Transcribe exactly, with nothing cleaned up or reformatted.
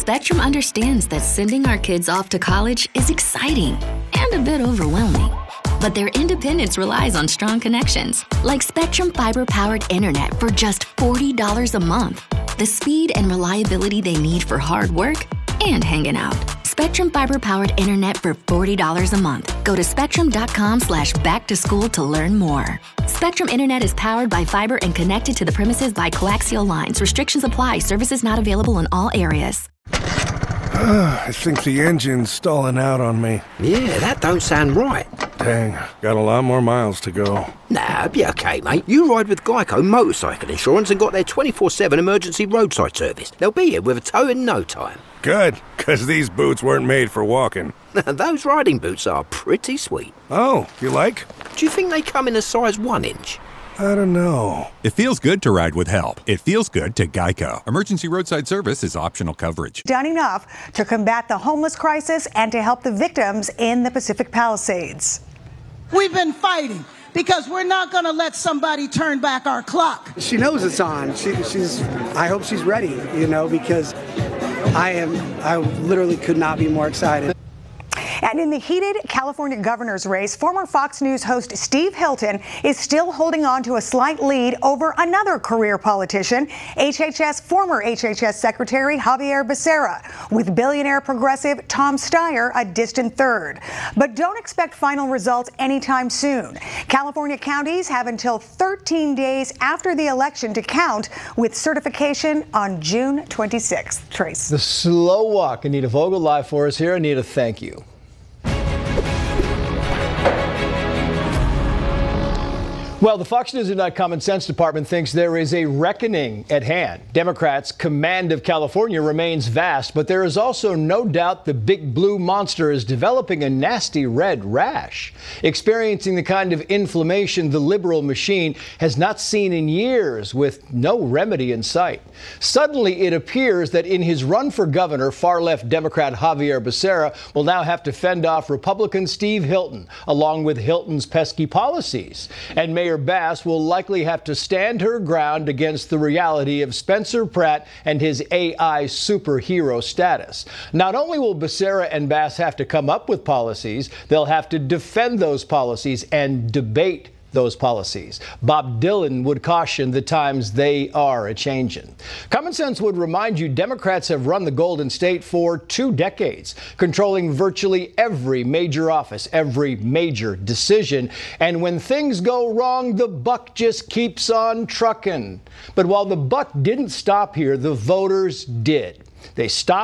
Spectrum understands that sending our kids off to college is exciting and a bit overwhelming. But their independence relies on strong connections, like Spectrum fiber-powered internet for just forty dollars a month. The speed and reliability they need for hard work and hanging out. Spectrum fiber-powered internet for forty dollars a month. Go to spectrum.com slash back to school to learn more. Spectrum Internet is powered by fiber and connected to the premises by coaxial lines. Restrictions apply. Services not available in all areas. I think the engine's stalling out on me. Yeah, that don't sound right. Dang, got a lot more miles to go. Nah, be okay, mate. You ride with Geico Motorcycle Insurance and got their twenty-four seven emergency roadside service. They'll be here with a tow in no time. Good, because these boots weren't made for walking. Those riding boots are pretty sweet. Oh, you like? Do you think they come in a size one inch? I don't know. It feels good to ride with help. It feels good to Geico. Emergency roadside service is optional coverage. Done enough to combat the homeless crisis and to help the victims in the Pacific Palisades. We've been fighting because we're not going to let somebody turn back our clock. She knows it's on. She, she's. I hope she's ready, you know, because I am. I literally could not be more excited. And in the heated California governor's race, former Fox News host Steve Hilton is still holding on to a slight lead over another career politician, H H S former H H S Secretary Xavier Becerra, with billionaire progressive Tom Steyer a distant third. But don't expect final results anytime soon. California counties have until thirteen days after the election to count, with certification on June twenty-sixth. Trace. The slow walk. Anita Vogel live for us here. Anita, thank you. Well, the Fox News and Common Sense Department thinks there is a reckoning at hand. Democrats' command of California remains vast, but there is also no doubt the big blue monster is developing a nasty red rash, experiencing the kind of inflammation the liberal machine has not seen in years, with no remedy in sight. Suddenly, it appears that in his run for governor, far-left Democrat Xavier Becerra will now have to fend off Republican Steve Hilton, along with Hilton's pesky policies. And Mayor Bass will likely have to stand her ground against the reality of Spencer Pratt and his A I superhero status. Not only will Becerra and Bass have to come up with policies, they'll have to defend those policies and debate those policies. Bob Dylan would caution the times they are a-changin'. Common Sense would remind you Democrats have run the Golden State for two decades, controlling virtually every major office, every major decision. And when things go wrong, the buck just keeps on trucking. But while the buck didn't stop here, the voters did. They stopped